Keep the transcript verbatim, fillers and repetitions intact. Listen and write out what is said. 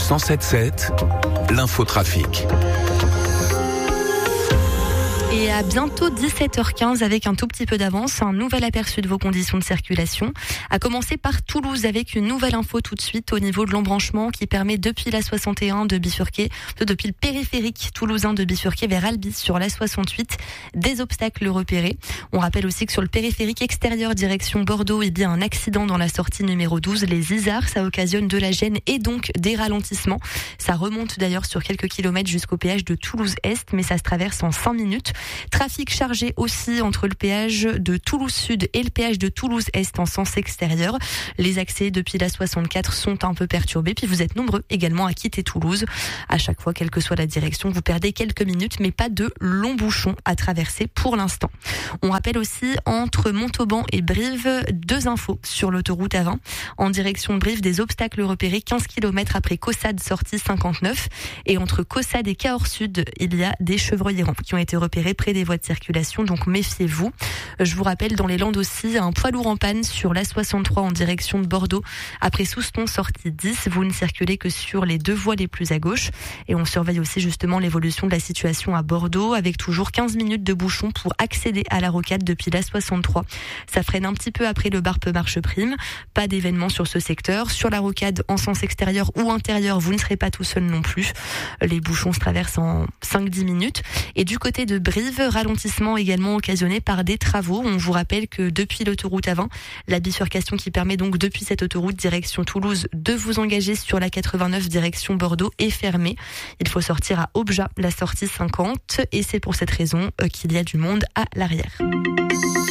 cent sept sept, l'infotrafic. Et à bientôt dix-sept heures quinze avec un tout petit peu d'avance, un nouvel aperçu de vos conditions de circulation. À commencer par Toulouse avec une nouvelle info tout de suite au niveau de l'embranchement qui permet depuis la soixante et un de bifurquer, depuis le périphérique toulousain de bifurquer vers Albi sur la soixante-huit. Des obstacles repérés. On rappelle aussi que sur le périphérique extérieur direction Bordeaux, il y a un accident dans la sortie numéro douze, les Isards. Ça occasionne de la gêne et donc des ralentissements. Ça remonte d'ailleurs sur quelques kilomètres jusqu'au péage de Toulouse-Est, mais ça se traverse en cinq minutes. Trafic chargé aussi entre le péage de Toulouse-Sud et le péage de Toulouse-Est en sens extérieur. Les accès depuis la soixante-quatre sont un peu perturbés. Puis vous êtes nombreux également à quitter Toulouse. À chaque fois, quelle que soit la direction, vous perdez quelques minutes, mais pas de longs bouchons à traverser pour l'instant. On rappelle aussi entre Montauban et Brive, deux infos sur l'autoroute A vingt. En direction de Brive, des obstacles repérés quinze kilomètres après Caussade sortie cinquante-neuf. Et entre Caussade et Cahors Sud, il y a des chevreuils errants qui ont été repérés près des voies de circulation, donc méfiez-vous. Je vous rappelle, dans les Landes aussi, un poids lourd en panne sur la soixante-trois en direction de Bordeaux. Après Souston, sortie dix, vous ne circulez que sur les deux voies les plus à gauche. Et on surveille aussi justement l'évolution de la situation à Bordeaux, avec toujours quinze minutes de bouchon pour accéder à la rocade depuis la soixante-trois. Ça freine un petit peu après le Barpe Marche Prime. Pas d'événement sur ce secteur. Sur la rocade en sens extérieur ou intérieur, vous ne serez pas tout seul non plus. Les bouchons se traversent en cinq à dix minutes. Et du côté de Brive, ralentissement également occasionné par des travaux. On vous rappelle que depuis l'autoroute A vingt, la bifurcation qui permet donc depuis cette autoroute direction Toulouse de vous engager sur la quatre-vingt-neuf direction Bordeaux est fermée. Il faut sortir à Objat, la sortie cinquante, et c'est pour cette raison qu'il y a du monde à l'arrière.